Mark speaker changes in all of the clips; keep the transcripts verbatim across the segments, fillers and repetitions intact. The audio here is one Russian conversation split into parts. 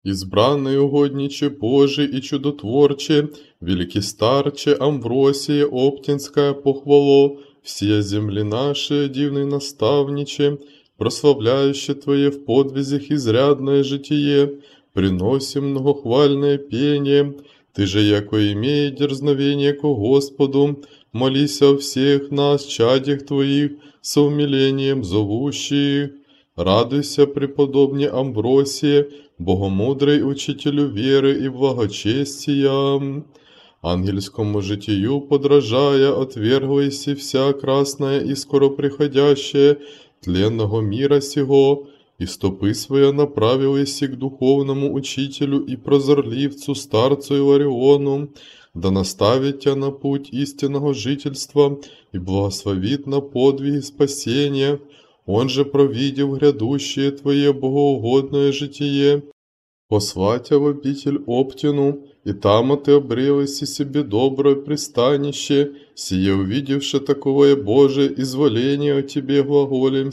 Speaker 1: Избранный угодниче Божий и чудотворче, великий старче Амвросия Оптинская похвало, всея земли наши, дивный наставниче, прославляюще Твое в подвизях изрядное житие, приносим многохвальное пение. Ты же, яко имея дерзновение ко Господу, молись о всех нас, чадях Твоих, со умилением зовущих. Радуйся, преподобне Амвросия, богомудрый учителю веры и благочестия. Ангельскому житию подражая, отверглайся вся красная и скоро приходящая тленного мира сего, и стопы своя направилась к духовному учителю и прозорливцу, старцу Илариону, да наставит тебя на путь истинного жительства и благословит на подвиги спасения. Он же, провидев грядущее Твое богоугодное житие, послать в обитель Оптину, и там ты обрелися себе доброе пристанище, сие увидевши таковое Божие изволение о тебе глаголем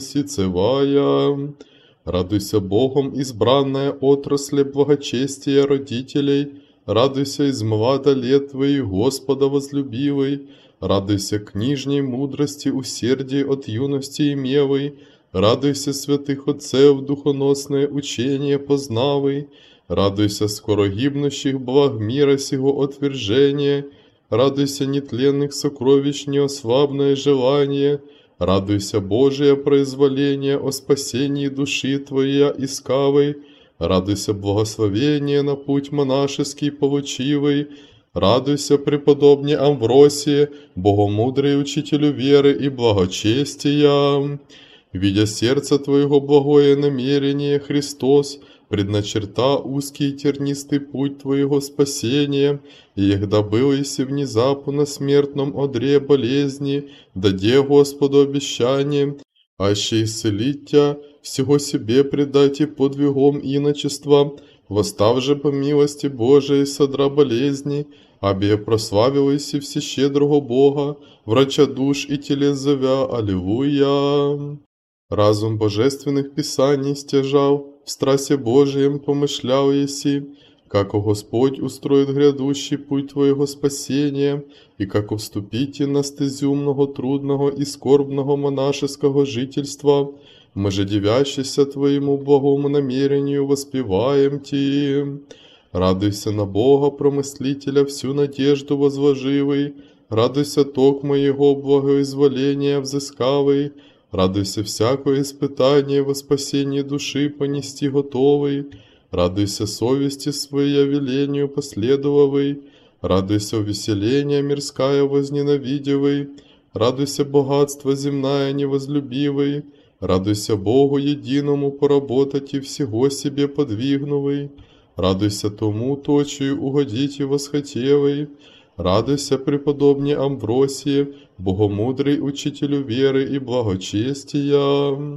Speaker 1: сицевая. Радуйся Богом, избранная отрасль благочестия родителей, радуйся из млада лет Твоих, Господа возлюбивый, радуйся книжней мудрости, усердия от юности имевой, радуйся святых отцев, духоносное учение познавый, радуйся скоро гибнущих благ мира сего отвержения, радуйся нетленных сокровищ неослабное желание, радуйся Божие произволение о спасении души Твоя искавой, радуйся благословение на путь монашеский получивый, радуйся, преподобне Амвросия, богомудрый учителю веры и благочестия. Видя сердце Твоего благое намерение, Христос, предначерта узкий и тернистый путь Твоего спасения, и егда был иси внезапно на смертном одре болезни, даде Господу обещание, аще исцелить Тя, всего себе предайте подвигом иночества, восстав же по милости Божией содра болезни, абе прославилась и всещедрого Бога, врача душ и телес зовя, аллилуйя. Разум божественных писаний стяжал, в страсе Божием помышлял еси, како Господь устроит грядущий путь Твоего спасения, и како вступите на стезю много трудного и скорбного монашеского жительства, мы же, дивящийся Твоему благому намерению, воспеваем Ти. Радуйся на Бога, промыслителя, всю надежду возложивый, радуйся ток моего благоизволения взыскавый, радуйся всякое испытание во спасении души понести готовый, радуйся совести своей велению последовавой, радуйся увеселения мирская возненавидевой, радуйся богатство земная невозлюбивой, радуйся Богу единому поработать и всего себе подвигнувый, радуйся тому точию угодить и восхотевой, радуйся, преподобне Амвросии, богомудрый учителю веры и благочестия.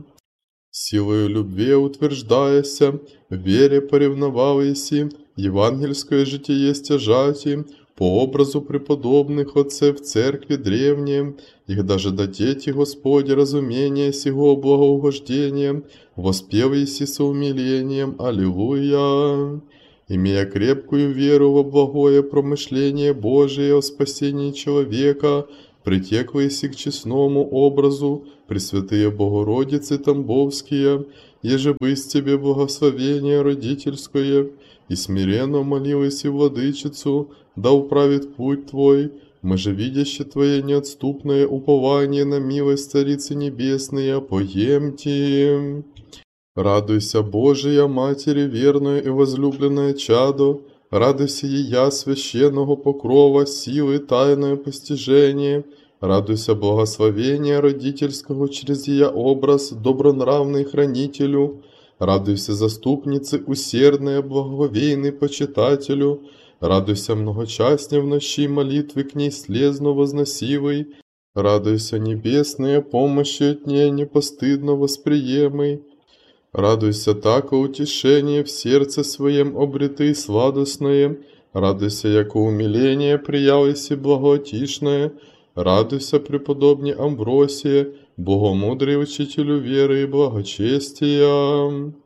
Speaker 1: Силою любви утверждаяся, в вере поревновавайся, евангельское житие стяжати, по образу преподобных отцев церкви древней, их даже дадете, Господи, разумение сего благоугождения, воспевайся со умилением, аллилуйя. Имея крепкую веру во благое промышление Божие о спасении человека, притеклайся к честному образу, Пресвятые Богородицы Тамбовские, еже бысть тебе благословение родительское, и смиренно молилась и владычицу, да управит путь твой, мы же, видяще твое неотступное упование на милость Царицы Небесной, поемте. Радуйся, Божия Матери, верная и возлюбленное чадо, радуйся ея священного покрова, силы тайное постижение, радуйся благословения родительского через ея образ, добронравный хранителю, радуйся заступнице усердная, благоговейный почитателю, радуйся многочастне в ночи молитвы к ней слезно возносивой, радуйся небесная помощи от ней непостыдно восприемой, радуйся тако утешение в сердце своем обреты сладостное, радуйся, яко умиление приялися благоотишное, радуйся, преподобне Амвросия, богомудрый учителю веры и благочестия.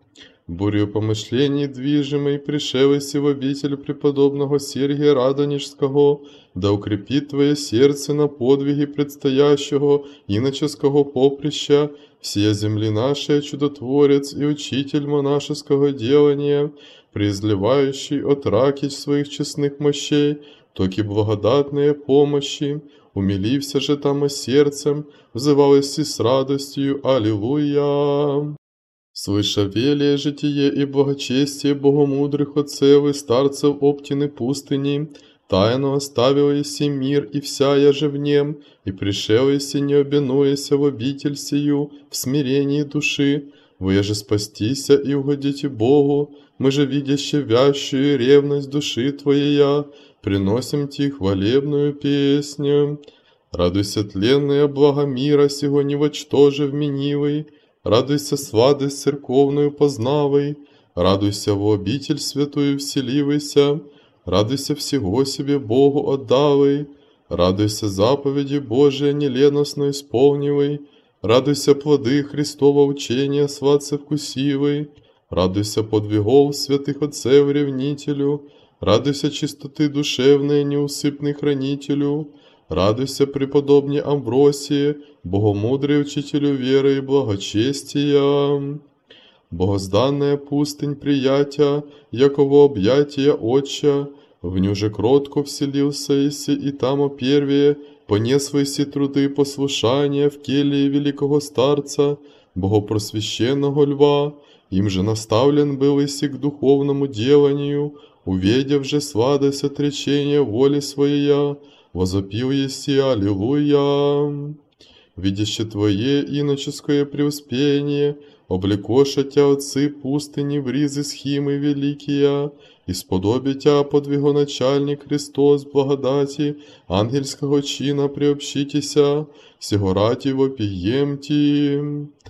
Speaker 1: Бурью помышлений движимый, пришелся в обитель преподобного Сергия Радонежского, да укрепит твое сердце на подвиги предстоящего иноческого поприща, всея земли нашей чудотворец и учитель монашеского делания, преизливающий от раки своих честных мощей, токи благодатные помощи, умилився же там о сердцем, взывалось с радостью, Аллилуйя. Слыша велие житие и благочестие богомудрых отцев и старцев Оптины пустыни, тайно оставил еси мир и вся яже в нем, и пришел еси не обинуяся в обитель сию в смирении души, вы же спастися и угодите Богу, мы же, видяще вящую ревность души твоей, приносим ти хвалебную песню. Радуйся, тленная блага мира сего невочтоже вменивый, радуйся, сладость церковную познавай, радуйся в обитель святую вселивайся, радуйся всего себе Богу отдавай, радуйся заповеди Божия неленостно исполнивай, радуйся плоды Христова учения сватце вкусивай, радуйся подвигов святых отцев ревнителю, радуйся чистоты душевной неусыпный хранителю, радуйся преподобне Амвросии, богомудрый учителю веры и благочестия. Богозданная пустынь приятия, яково объятия Отча, в ню же кротко вселился еси, и там опервие понес еси труды послушания в келии великого старца, богопросвященного льва, им же наставлен был еси к духовному деланию, увидев же сладость отречения воли своей, возопил еси Аллилуйя. Видяще твое иноческое преуспение, облекоша тя отцы пустыни в ризы схимы великие, исподоби тя подвигоначальник Христос благодати ангельского чина приобщитеся, сего ради вопиемти.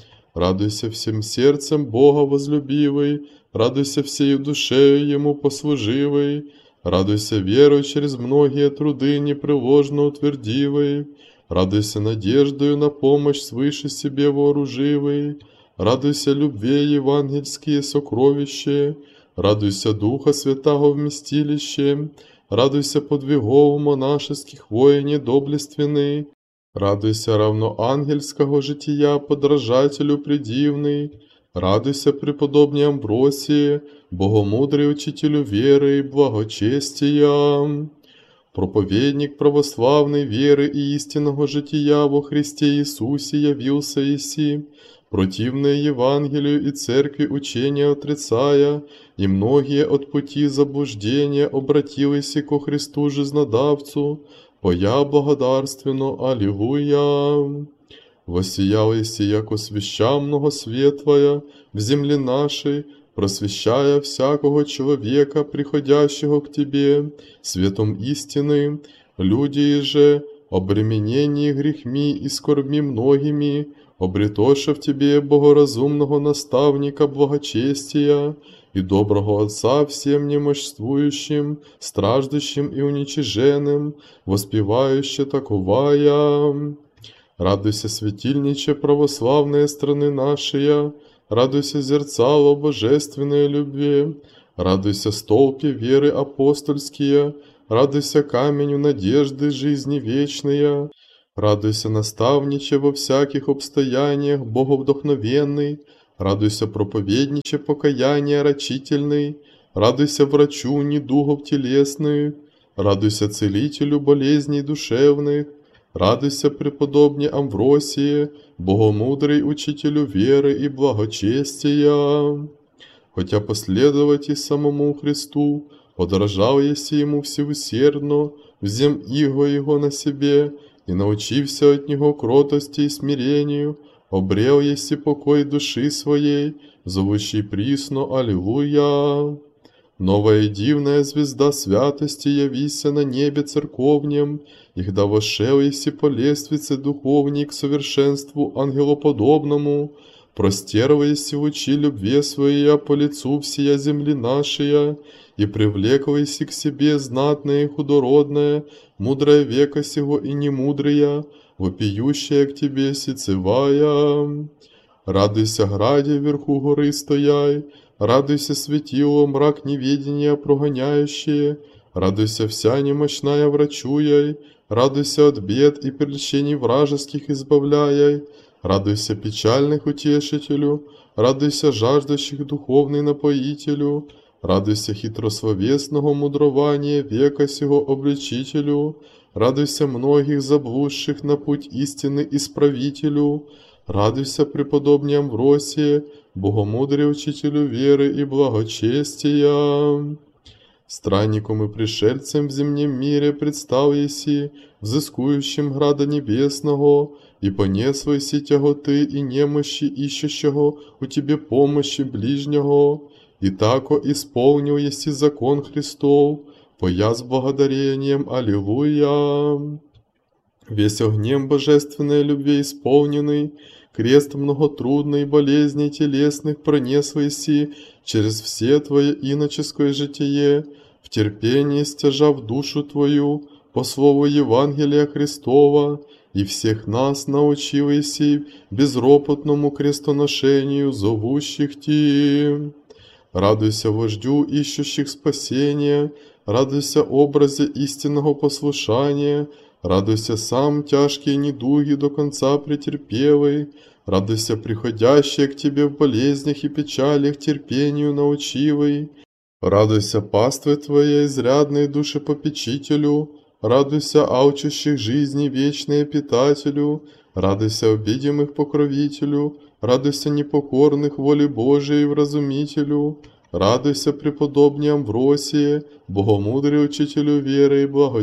Speaker 1: Радуйся всем сердцем Бога возлюбивый, радуйся всею душею Ему послуживой, радуйся верою через многие труды непреложно утвердивой, радуйся надеждою на помощь свыше себе вооруживой, радуйся любви евангельские сокровища, радуйся Духа Святаго вместилище, радуйся подвигов монашеских воине доблественный, радуйся равно ангельского жития подражателю предивный, радуйся преподобне Амвросии, богомудрый учителю веры и благочестия. Проповедник православной веры и истинного жития во Христе Иисусе явился еси, противное Евангелию и Церкви учения отрицая, и многие от пути заблуждения обратились ко Христу жизнодавцу, поя благодарственно, Аллилуйя. Воссиял еси, яко свеща много светлая в земле нашей, просвещая всякого человека, приходящего к Тебе, светом истины, люди же, обременении грехми и скорбми многими, обретоша в Тебе богоразумного наставника благочестия и доброго Отца всем немощствующим, страждущим и уничиженным, воспевающе таковая. Радуйся, светильниче православные страны нашия, радуйся, зерцало божественной любви, радуйся, столпе веры апостольские, радуйся, каменю надежды жизни вечная, радуйся, наставниче во всяких обстояниях боговдохновенный, радуйся, проповедниче покаяния рачительный, радуйся, врачу недугов телесных, радуйся, целителю болезней душевных, радуйся, преподобне Амвросии, богомудрый учителю веры и благочестия. Хотя последовать и самому Христу, подражал еси ему всеусердно, взем иго его на себе, и научився от него кротости и смирению, обрел еси покой души своей, зовущий присно Аллилуйя. Новая и дивная звезда святости явися на небе церковнем, и когда вошел еси по лествице духовней к совершенству ангелоподобному, простервайся в очи любви своей по лицу всея земли нашей, и привлекайся к себе знатное и худородное, мудрое века сего и немудрая, вопиющая к тебе сицевая. Радуйся, граде вверху горы стояй, Радуйся, светило, мрак неведения прогоняющее, радуйся, вся немощная врачуяй, радуйся от бед и прельщений вражеских избавляй, радуйся, печальных утешителю, радуйся, жаждущих духовный напоителю, радуйся, хитрословесного мудрования века сего обличителю, радуйся, многих заблудших на путь истины исправителю, радуйся, преподобный Амвросие, богомудрый учителю веры и благочестия. Странником и пришельцем в земнем мире предстал еси, взыскующим града небесного, и понес еси тяготы и немощи ищущего у тебе помощи ближнего, и тако исполнил еси закон Христов, поя с благодарением Аллилуйя. Весь огнем божественной любви исполненный, крест многотрудный болезней телесных пронес еси через все твое иноческое житие, в терпении стяжав душу твою по слову Евангелия Христова, и всех нас научил еси безропотному крестоношению зовущих ти. Радуйся вождю ищущих спасения, радуйся образе истинного послушания, радуйся сам тяжкие недуги до конца претерпевый, радуйся приходящие к тебе в болезнях и печалях терпению научивый, радуйся пастве твоей изрядной душепопечителю, радуйся алчущих жизни вечной питателю, радуйся обидимых покровителю, радуйся непокорных воле Божией вразумителю, радуйся преподобный Амвросие, богомудрый учителю веры и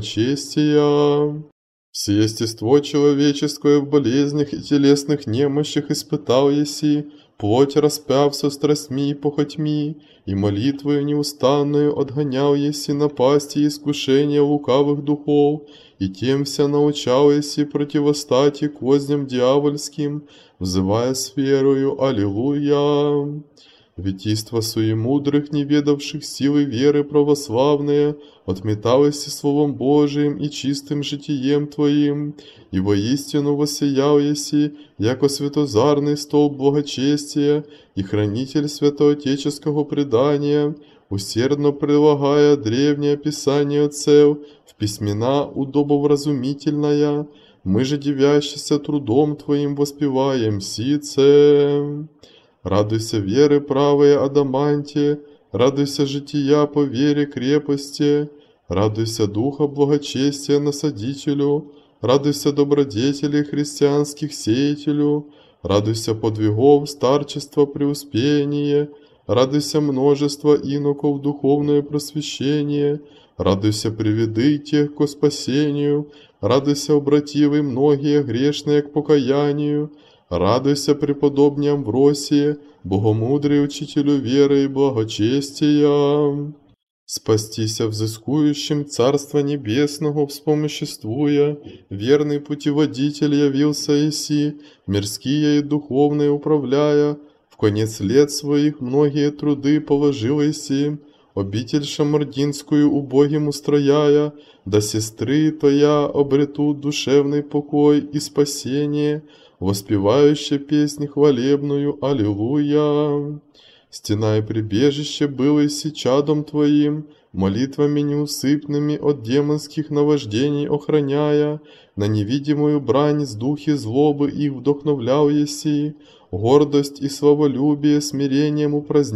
Speaker 1: благочестия. Все естество человеческое в болезнях и телесных немощах испытал еси, плоть распяв со страстьми и похотьми, и молитвою неустанную отгонял еси напасти и искушения лукавых духов, и тем вся научал еси противостать и козням дьявольским, взывая с верою Аллилуйя. Витийства суемудрых, не ведавших силы веры православные, отметалось Словом Божиим и чистым житием Твоим, и воистину воссиял еси, яко святозарный столб благочестия и хранитель святоотеческого предания, усердно прилагая древнее писание отцев в письмена удобовразумительная, мы же, дивящийся трудом Твоим, воспеваем сице. Радуйся веры правые адамантие, радуйся жития по вере крепости, радуйся духа благочестия насадителю, радуйся добродетелей христианских сеятелю, радуйся подвигов старчества преуспение, радуйся множество иноков духовное просвещение, радуйся приведы тех ко спасению, радуйся обративый многие грешные к покаянию, радуйся, преподобный Амвросие, богомудрый учителю веры и благочестия. Спастися взыскующим Царства Небесного вспомоществуя, верный путеводитель явился еси, мирские и духовные управляя, в конец лет своих многие труды положил еси, обитель шамардинскую убогим устрояя, да сестры твоя обретут душевный покой и спасение, воспевающая песнь хвалебную Аллилуйя. Стена и прибежище было еси чадом Твоим, молитвами неусыпными от демонских наваждений охраняя, на невидимую брань с духи злобы их вдохновлял еси, гордость и славолюбие смирением упраздняя.